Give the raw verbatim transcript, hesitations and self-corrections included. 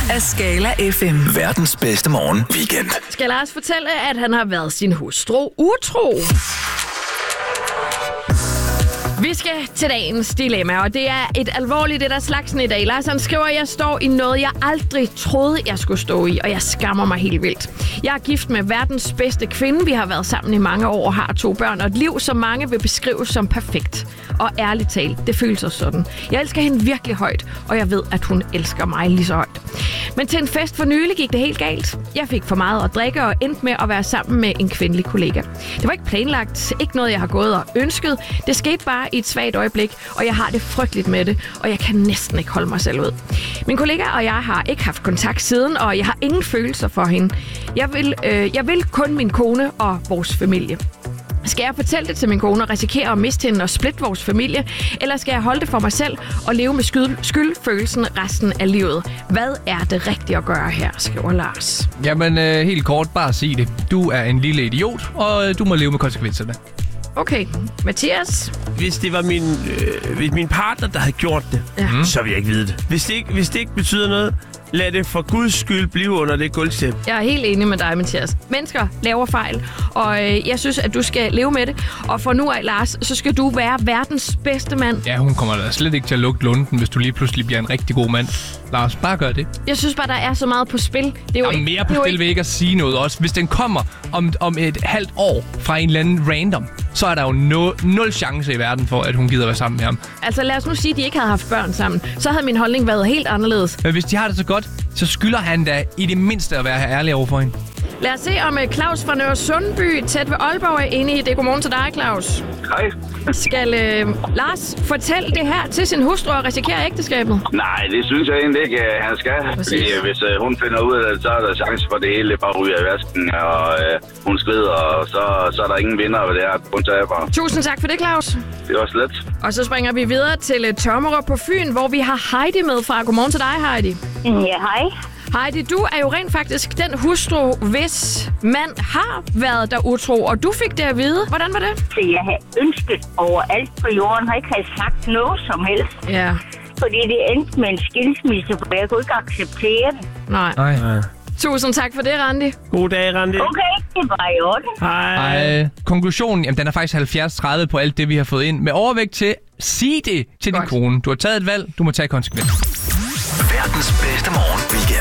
af Skala F M. Verdens bedste morgen weekend. Skal Lars fortælle, at han har været sin hustru utro? Vi skal til dagens dilemma, og det er et alvorligt et af slagsen i dag. Lars han skriver, at jeg står i noget, jeg aldrig troede, jeg skulle stå i, og jeg skammer mig helt vildt. Jeg er gift med verdens bedste kvinde. Vi har været sammen i mange år og har to børn, og et liv, som mange vil beskrive som perfekt. Og ærligt talt, det føles også sådan. Jeg elsker hende virkelig højt, og jeg ved, at hun elsker mig lige så højt. Men til en fest for nylig gik det helt galt. Jeg fik for meget at drikke og endte med at være sammen med en kvindelig kollega. Det var ikke planlagt, ikke noget, jeg har gået og ønsket. Det skete bare i et svagt øjeblik, og jeg har det frygteligt med det, og jeg kan næsten ikke holde mig selv ud. Min kollega og jeg har ikke haft kontakt siden, og jeg har ingen følelser for hende. Jeg vil, øh, jeg vil kun min kone og vores familie. Skal jeg fortælle det til min kone og risikere at miste hende og splitte vores familie? Eller skal jeg holde det for mig selv og leve med skyld, skyldfølelsen resten af livet? Hvad er det rigtige at gøre her, skriver Lars. Jamen, øh, helt kort, bare sig det. Du er en lille idiot, og øh, du må leve med konsekvenserne. Okay, Mathias? Hvis det var min, øh, hvis min partner, der havde gjort det, Ja. mm. så vil jeg ikke vide det. Hvis det ikke, hvis det ikke betyder noget, lad det for Guds skyld blive under det gulvtæppe. Jeg er helt enig med dig, Mathias. Mennesker laver fejl, og øh, jeg synes, at du skal leve med det. Og for nu af, Lars, så skal du være verdens bedste mand. Ja, hun kommer da slet ikke til at lugte lunden, hvis du lige pludselig bliver en rigtig god mand. Lars, bare gør det. Jeg synes bare, der er så meget på spil. Det er jo Der er ikke, mere på det er jo spil ved ikke at sige noget også. Hvis den kommer om, om et halvt år fra en eller anden random, så er der jo no, nul chance i verden for, at hun gider være sammen med ham. Altså lad os nu sige, at de ikke havde haft børn sammen. Så havde min holdning været helt anderledes. Men hvis de har det så godt, så skylder han da i det mindste at være ærlig over for hende. Lad os se, om Claus fra Nørre Sundby, tæt ved Aalborg, er inde i det. Godmorgen til dig, Claus. Hej. Skal øh, Lars fortælle det her til sin hustru og risikere ægteskabet? Nej, det synes jeg egentlig ikke, han skal. Fordi, hvis uh, hun finder ud af det, så er der chance for det hele bare ryger i vasken, og uh, hun skrider, og så, så er der ingen vinder ved det her. Kun taber. Tusind tak for det, Claus. Det var slet. Og så springer vi videre til uh, Tommerup på Fyn, hvor vi har Heidi med fra. Godmorgen til dig, Heidi. Ja, hej. Heidi, du er jo rent faktisk den hustru, hvis mand har været der utro, og du fik det at vide. Hvordan var det? Så jeg har ønsket overalt på jorden, har ikke have sagt noget som helst. Ja. Fordi det endte med en skilsmisse, for jeg kunne ikke acceptere det. Nej. Nej. Tusind tak for det, Randi. God dag, Randi. Okay, det var i orden. Hej. Ej, konklusionen, jamen, den er faktisk halvfjerds tredive på alt det, vi har fået ind. Med overvægt til, sig det til Godt. din kone. Du har taget et valg, du må tage konsekvensen. Verdens bedste morgen weekend.